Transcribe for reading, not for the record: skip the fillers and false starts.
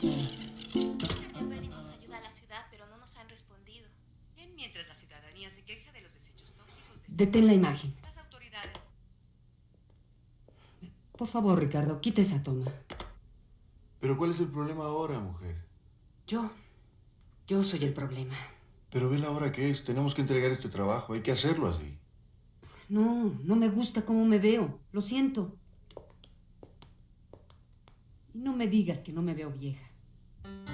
Pedimos ayuda a la ciudad, pero no nos han respondido. Bien, mientras la ciudadanía se queja de los desechos tóxicos de Detén la imagen. las autoridades. Por favor, Ricardo, quita esa toma. ¿Pero cuál es el problema ahora, mujer? Yo soy el problema. Pero ve la hora que es. Tenemos que entregar este trabajo. Hay que hacerlo así. No me gusta cómo me veo. Lo siento. Y no me digas que no me veo vieja.